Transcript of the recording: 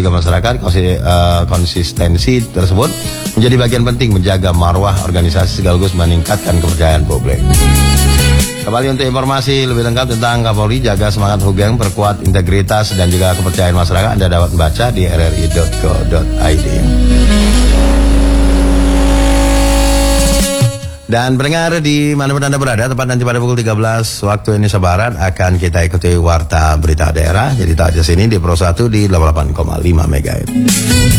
juga masyarakat. Konsistensi tersebut menjadi bagian penting menjaga marwah organisasi sekaligus meningkatkan kepercayaan publik. Kembali untuk informasi lebih lengkap tentang Kapolri jaga semangat hugeng, perkuat integritas dan juga kepercayaan masyarakat, Anda dapat membaca di rri.co.id. Dan pendengar di manapun Anda berada, tepat nanti pada pukul 13 waktu Indonesia Barat akan kita ikuti warta berita daerah. Jadi tak aja sini di Pro 1 di 88,5 MHz.